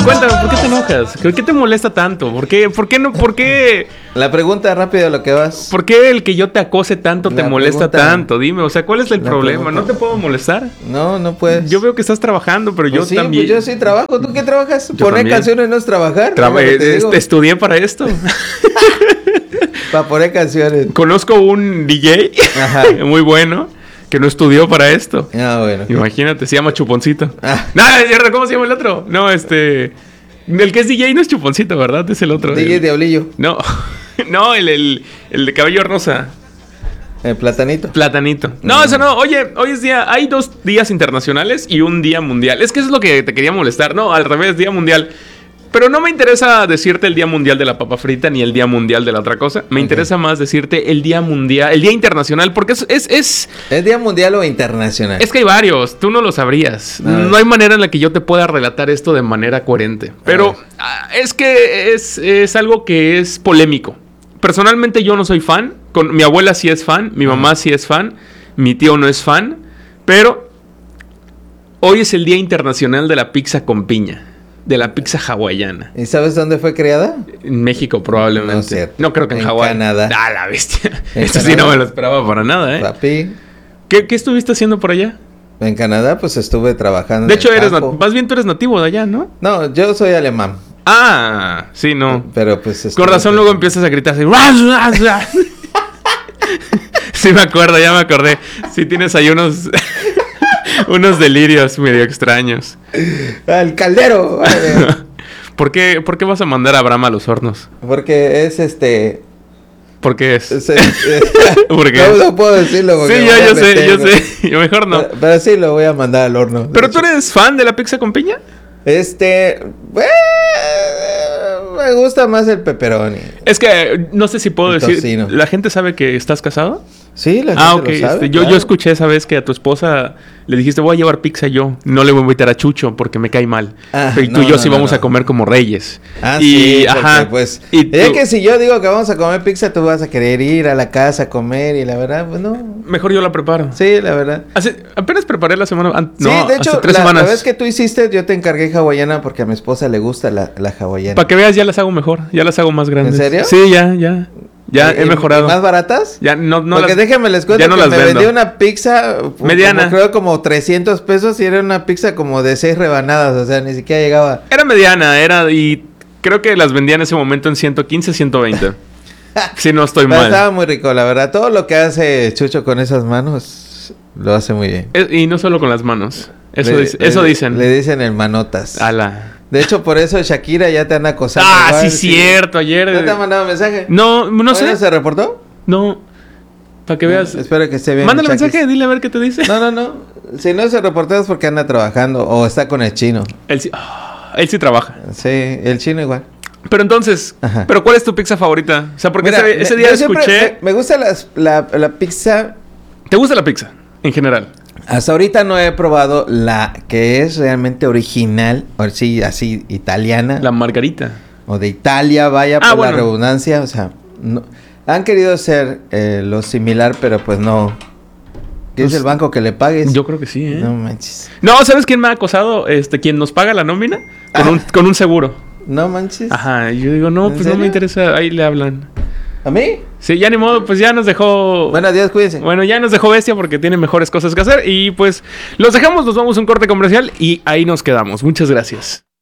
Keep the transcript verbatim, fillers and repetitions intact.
cuéntame, ¿por qué te enojas? ¿Por qué te molesta tanto? ¿Por qué, por qué no, por qué? La pregunta rápido a lo que vas. ¿Por qué el que yo te acose tanto te La molesta pregunta- tanto? Dime, o sea, ¿cuál es el La problema? pregunta- ¿No te puedo molestar? No, no puedes. Yo veo que estás trabajando, pero Pues yo sí, también. pues yo sí trabajo. ¿Tú qué trabajas? Yo Poner también. canciones no es trabajar. Traba- es lo que te eh, digo. este, estudié para esto. Para poner canciones. Conozco un D J Ajá. muy bueno que no estudió para esto. Ah, bueno. Imagínate, se llama Chuponcito. Ah. No, es cierto, ¿cómo se llama el otro? No, este... El que es D J no es Chuponcito, ¿verdad? Es el otro. D J el- Diablillo. No, no, el, el, el de cabello rosa. El platanito. Platanito. No, eso no. Oye, hoy es día... Hay dos días internacionales y un día mundial. Es que eso es lo que te quería molestar. No, al revés, día mundial. Pero no me interesa decirte el día mundial de la papa frita ni el día mundial de la otra cosa. Me Ok. interesa más decirte el día mundial, el día internacional, porque es... es, es ¿Es día mundial o internacional? Es que hay varios, tú no lo sabrías. A ver. No hay manera en la que yo te pueda relatar esto de manera coherente. Pero ver. ah, es que es, es algo que es polémico. Personalmente yo no soy fan. Con, mi abuela sí es fan, mi mamá sí es fan, mi tío no es fan. Pero hoy es el Día Internacional de la Pizza con Piña. De la pizza hawaiana. ¿Y sabes dónde fue creada? En México probablemente. No No, sé. creo que en, En Hawái. Canadá. Ah, la bestia. En Esto sí Canadá. no me lo esperaba para nada, ¿eh? Papi. ¿Qué, ¿Qué estuviste haciendo por allá? En Canadá, pues estuve trabajando. De en hecho, el eres campo. nat- más bien tú eres nativo de allá, ¿no? No, yo soy alemán. Ah, sí, no. Pero pues. Con estuve- razón luego empiezas a gritar así. "Ras, ras, ras". Sí me acuerdo, ya me acordé. Sí tienes ahí unos unos delirios medio extraños. ¡Al caldero! Vale. ¿Por qué, ¿Por qué vas a mandar a Abraham a los hornos? Porque es este. ¿Por qué es? es- es- ¿Por qué? No, no puedo decirlo. Sí, porque me yo, voy a yo sé, meter, yo ¿no? sé. Yo mejor no. Pero, pero sí lo voy a mandar al horno. de ¿Pero tú hecho. eres fan de la pizza con piña? Este. eh, me gusta más el pepperoni. Es que eh, no sé si puedo El decir. tocino. ¿La gente sabe que estás casado? Sí, la gente Ah, ok. lo sabe. Este, yo, claro. yo escuché esa vez que a tu esposa le dijiste, voy a llevar pizza yo. No le voy a invitar a Chucho porque me cae mal. Ah, Pero y tú no, y yo no, sí no, vamos no. a comer como reyes. Ah, y, sí, porque, ajá. pues. Y Es tú- que si yo digo que vamos a comer pizza, tú vas a querer ir a la casa a comer. Y la verdad, pues no. Mejor yo la preparo. Sí, la verdad. Hace- apenas preparé la semana... an- Sí, no, de hecho, hace tres la, semanas. la vez que tú hiciste, yo te encargué hawaiana porque a mi esposa le gusta la, la hawaiana. Para que veas, ya las hago mejor. Ya las hago más grandes. serio? Sí, ya, ya. Ya ¿Y- he y- mejado. y ¿Más baratas? Ya no, no Porque las... déjenme les cuento ya no que las me vendo. vendí una pizza uh, Mediana. como, creo como trescientos pesos y era una pizza como de seis rebanadas, o sea, ni siquiera llegaba. Era mediana, era... Y creo que las vendía en ese momento en ciento quince, ciento veinte. Si no estoy Pero mal. estaba muy rico, la verdad. Todo lo que hace Chucho con esas manos lo hace muy bien. Es- y no solo con las manos. Eso, Le- dice- le- eso dicen. Le dicen el manotas. Ala. De hecho, por eso Shakira ya te anda acosando. Ah, igual, sí, cierto. Ayer... ¿No te ha mandado mensaje? No, no ¿Hoy sé. ¿Se reportó? No. Para que veas. Espero que esté bien. Mándale Shakis. mensaje, dile a ver qué te dice. No, no, no. Si no se reportó es porque anda trabajando o está con el chino. Él sí, ah, él sí trabaja. Sí, el chino igual. Pero entonces, Ajá. ¿pero cuál es tu pizza favorita? O sea, porque Mira, ese, ese me- día yo siempre- escuché... Me, me gusta las- la, la pizza. ¿Te gusta la pizza? En general. Hasta ahorita no he probado la que es realmente original, o sí, así italiana. La margarita. O de Italia, vaya Ah, por bueno. la redundancia. O sea, no, han querido hacer eh, lo similar, pero pues no. ¿Tienes Pues, el banco que le pagues? Yo creo que sí, ¿eh? No No, manches. ¿sabes quién me ha acosado? Este, quien nos paga la nómina con, Ajá. un, con un seguro. No manches. Ajá, y yo digo, no, ¿En pues no serio? me interesa, ahí le hablan. ¿A mí? Sí, ya ni modo, pues ya nos dejó... Buenos días, cuídense. Bueno, ya nos dejó bestia porque tiene mejores cosas que hacer. Y pues los dejamos, nos vamos a un corte comercial y ahí nos quedamos. Muchas gracias.